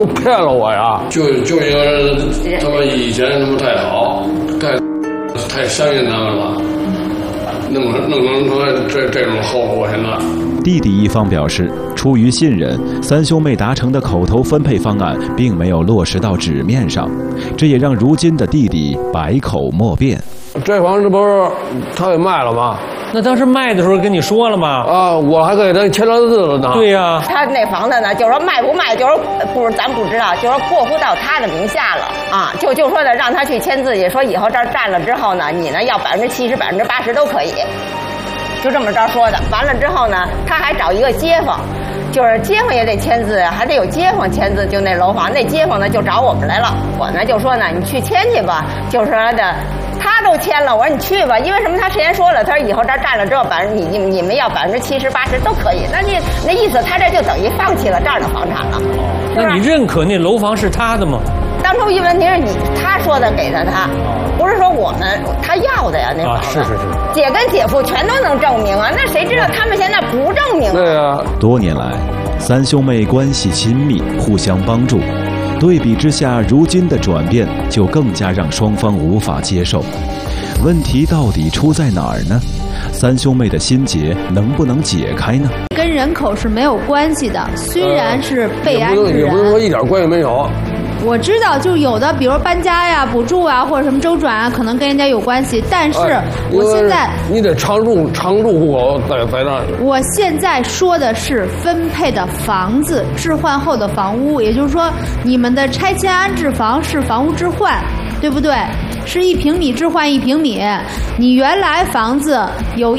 骗了我呀！ 就因为他们以前他们太好，太相信他们了，弄成这种后果。现在弟弟一方表示，出于信任，三兄妹达成的口头分配方案并没有落实到纸面上，这也让如今的弟弟百口莫辩。 这房子不是他给卖了吗？ 那当时卖的时候跟你说了吗？ 啊，我还给他签了字了呢。 对呀， 他那房子呢，就是说卖不卖，就是不是咱不知道，就是说过户到他的名下了啊，就说的让他去签字，也说以后这儿占了之后呢，你呢要70%、80%都可以，就这么着说的。完了之后呢，他还找一个街坊。就是街坊也得签字，还得有街坊签字。就那楼房，那街坊呢就找我们来了。我呢就说呢，你去签去吧。就是说的，他都签了，我说你去吧。因为什么？他事先说了，他说以后这儿占了之后，你们要70%、80%都可以。那意思，他这就等于放弃了这儿的房产了。 那你认可那楼房是他的吗？ 当初一问题是他说的给他，不是说他要的呀。那房子是。 姐跟姐夫全都能证明啊，那谁知道他们现在不证明？ 对呀。 多年来，三兄妹关系亲密，互相帮助。对比之下，如今的转变就更加让双方无法接受。问题到底出在哪儿呢？三兄妹的心结能不能解开呢？ 跟人口是没有关系的，虽然是被安置人， 也不是说一点关系没有。 我知道，就有的，比如搬家呀、补助啊，或者什么周转啊，可能跟人家有关系。但是我现在你得常住户口在那儿。 我现在说的是分配的房子置换后的房屋，也就是说，你们的拆迁安置房是房屋置换，对不对？是1平米置换1平米。你原来房子有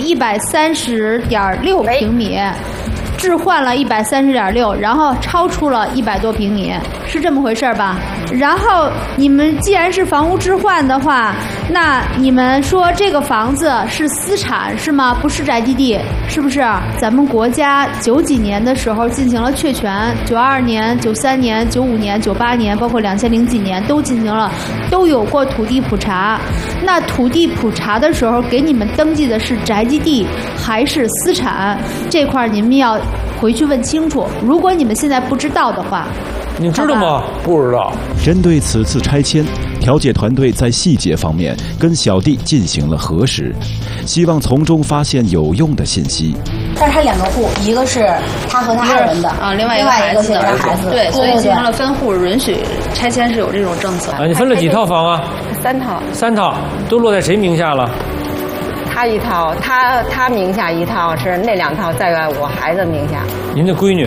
130.6平米。置换了130.6，然后超出了100多平米，是这么回事吧？然后你们既然是房屋置换的话，那你们说这个房子是私产是吗？不是宅基地，是不是？咱们国家90几年的时候进行了确权，92年、93年、95年、98年，包括2000几年都有过土地普查。那土地普查的时候给你们登记的是宅基地还是私产？这块你们要回去问清楚。如果你们现在不知道的话， 你知道吗？ 不知道。 针对此次拆迁，调解团队在细节方面跟小弟进行了核实，希望从中发现有用的信息。 但是他2个户，一个是他和他爱人的啊，另外一个是他孩子的。对，所以进行了分户，允许拆迁是有这种政策。 你分了几套房啊？3套，都落在谁名下了？ 他一套，他名下一套，是那2套在我孩子名下。 您的闺女？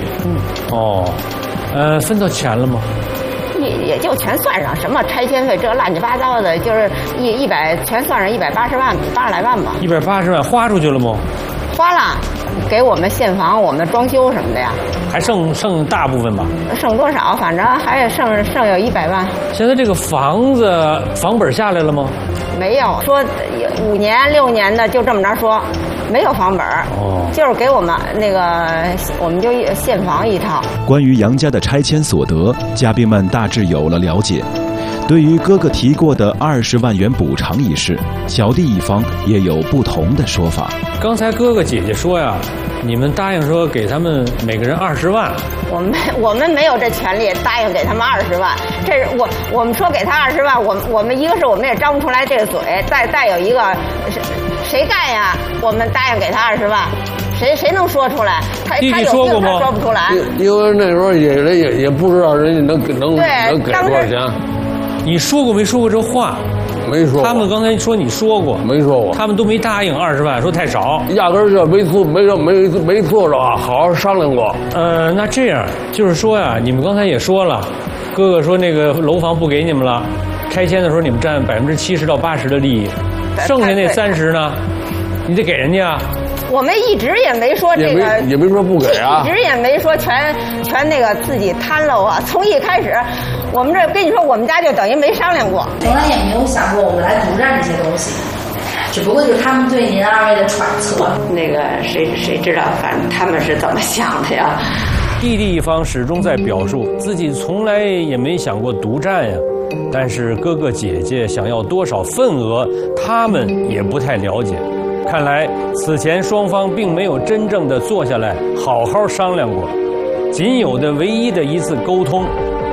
分到钱了吗？ 也就全算上，什么拆迁费这乱七八糟的，就是100全算上180万，80来万吧。 180万花出去了吗？ 花了，给我们现房，我们装修什么的呀。 还剩大部分吧？ 剩多少？反正还有剩有100万。 现在这个房子房本下来了吗？ 没有，说5年6年的就这么着说，没有房本。就是给我们我们就现房一套。 关于杨家的拆迁所得，嘉宾们大致有了了解。对于哥哥提过的20万元补偿一事，小弟一方也有不同的说法。 刚才哥哥姐姐说呀，你们答应说给他们每个人20万。 我们没有这权利答应给他们20万。这是我们说给他20万，我们一个是我们也张不出来这个嘴，再有一个谁干呀？我们答应给他20万。谁能说出来？他有病，他说不出来。 因为那时候也不知道人家能给多少钱。 你说过没说过这话？ 没说过。 他们刚才说你说过， 没说过。 他们都没答应20万，说太少， 压根儿就没做着啊，好好商量过。 那这样就是说呀，你们刚才也说了，哥哥说那个楼房不给你们了，拆迁的时候你们占70%到80%的利益，剩下那30呢，你得给人家。 我们一直也没说这个， 也没说不给啊， 一直也没说全那个自己摊喽啊。从一开始，我们这跟你说，我们家就等于没商量过， 从来也没有想过我们来独占这些东西，只不过就是他们对您2位的揣测。 那个谁知道，反正他们是怎么想的呀？ 弟弟一方始终在表述自己从来也没想过独占呀，但是哥哥姐姐想要多少份额，他们也不太了解。看来此前双方并没有真正的坐下来好好商量过，仅有的唯一的一次沟通，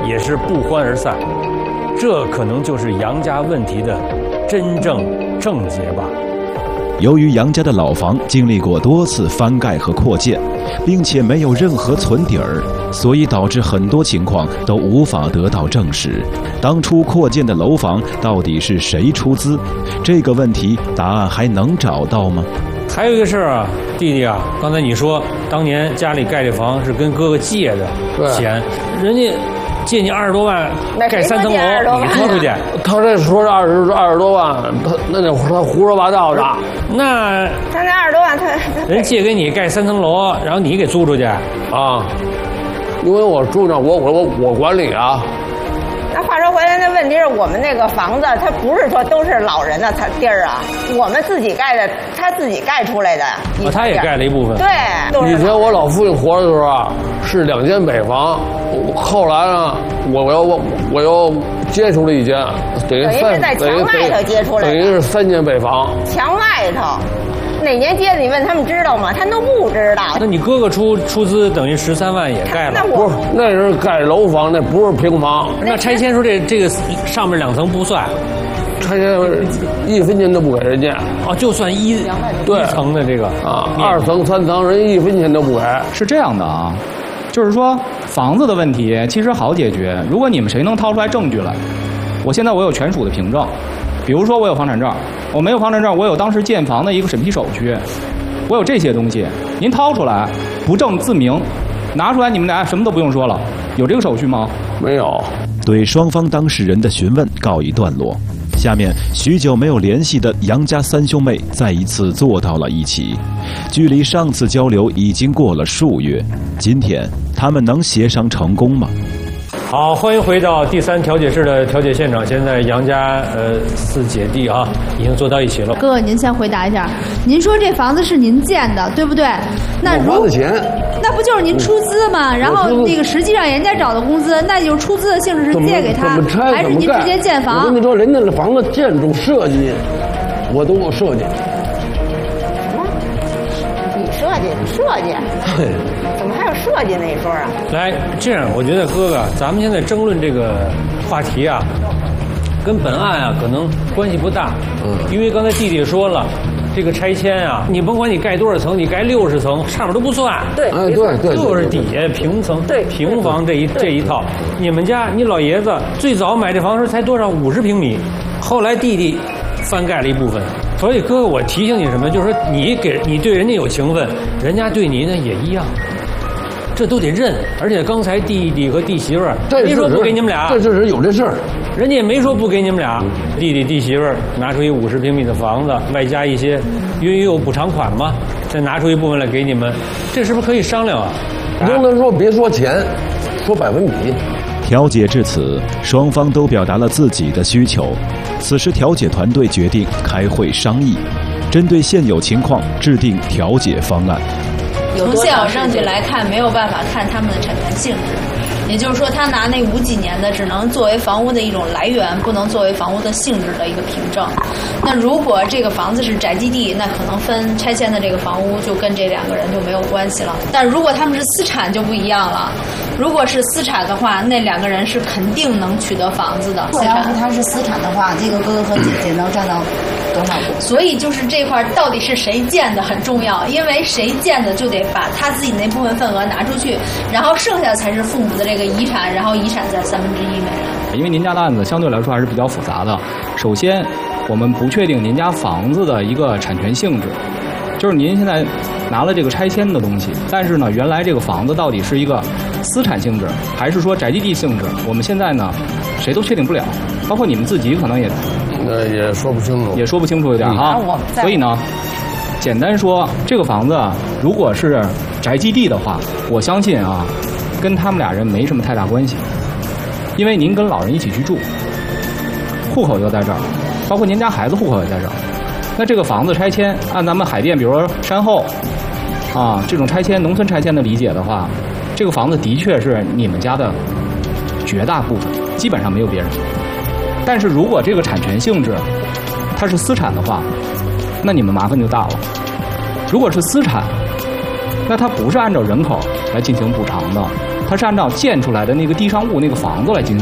也是不欢而散。这可能就是杨家问题的真正症结吧。 由于杨家的老房经历过多次翻盖和扩建，并且没有任何存底儿，所以导致很多情况都无法得到证实。当初扩建的楼房到底是谁出资？这个问题答案还能找到吗？ 还有一个事儿啊，弟弟啊，刚才你说当年家里盖这房是跟哥哥借的钱，人家借你20多万盖3层楼，你租出去？ 他这说是20多万，他胡说八道的。 那他那20多万， 人借给你盖3层楼，然后你给租出去啊？ 因为我住那，我管理啊。 那话说回来，那问题是我们那个房子，它不是说都是老人的地儿啊，我们自己盖的，他自己盖出来的。 他也盖了一部分。 对， 以前我老父亲活的时候啊，是2间北房，后来呢，我又接出了1间，等于是在墙外头接出来的， 等于是3间北房。 墙外头。哪年接的？你问他们知道吗？他们都不知道。 那你哥哥出资等于13万也盖了？ 不是，那是盖楼房，那不是平房。 那拆迁说这个上面2层不算， 拆迁1分钱都不给人家。 就算1层的这个 2层、3层，人1分钱都不给。 是这样的啊，就是说房子的问题其实好解决，如果你们谁能掏出来证据来，我现在我有全属的凭证。比如说我有房产证，我没有房产证，我有当时建房的一个审批手续，我有这些东西，您掏出来，不证自明，拿出来你们俩什么都不用说了，有这个手续吗？ 没有。 对双方当事人的询问告一段落，下面许久没有联系的杨家3兄妹再一次坐到了一起，距离上次交流已经过了数月，今天他们能协商成功吗？ 好，欢迎回到第3调解室的调解现场。现在杨家4姐弟啊，已经坐到一起了。 哥哥，您先回答一下，您说这房子是您建的，对不对？那我花的钱， 那不就是您出资吗？然后那个实际上人家找的工资，那就是出资的性质是借给他，还是您直接建房？ 我跟你说，人家的房子建筑设计，我都设计。 你设计？怎么还有设计那一说啊？ 来，这样，我觉得哥哥，咱们现在争论这个话题啊，跟本案啊可能关系不大。因为刚才弟弟说了，这个拆迁啊，你甭管你盖多少层，你盖60层，上面都不算。 对， 对， 就是底下平层， 对， 平房这一套。你们家你老爷子最早买这房时才多少？50平米，后来弟弟翻盖了一部分。所以哥哥，我提醒你什么？就是说你对人家有情分，人家对你呢也一样，这都得认。而且刚才弟弟和弟媳妇儿没说不给你们俩， 这就是有这事儿， 人家也没说不给你们俩。弟弟弟媳妇儿拿出一50平米的房子，外加一些因为有补偿款嘛，再拿出一部分来给你们，这是不是可以商量啊？ 不能说别说钱，说100%。 调解至此，双方都表达了自己的需求。此时，调解团队决定开会商议，针对现有情况制定调解方案。 从现有证据来看，没有办法看他们的产权性质，也就是说，他拿那50几年的只能作为房屋的一种来源，不能作为房屋的性质的一个凭证。那如果这个房子是宅基地，那可能分拆迁的这个房屋就跟这2个人就没有关系了。但如果他们是私产就不一样了。如果是私产的话，那2个人是肯定能取得房子的。 如果要是他是私产的话，这个哥哥和姐姐能占到多少股？ 所以就是这块到底是谁建的很重要，因为谁建的就得把他自己那部分份额拿出去，然后剩下才是父母的这个遗产，然后遗产在1/3每人。 因为您家的案子相对来说还是比较复杂的。首先，我们不确定您家房子的一个产权性质，就是您现在拿了这个拆迁的东西，但是呢，原来这个房子到底是一个私产性质，还是说宅基地性质，我们现在呢，谁都确定不了，包括你们自己可能也说不清楚， 也说不清楚一点啊。所以呢，简单说，这个房子如果是宅基地的话，我相信啊，跟他们俩人没什么太大关系，因为您跟老人一起去住，户口就在这儿，包括您家孩子户口也在这儿。那这个房子拆迁，按咱们海淀，比如说山后啊这种拆迁、农村拆迁的理解的话，这个房子的确是你们家的绝大部分，基本上没有别人。但是如果这个产权性质它是私产的话，那你们麻烦就大了。如果是私产，那它不是按照人口来进行补偿的， 它是按照建出来的那个地上物那个房子来进行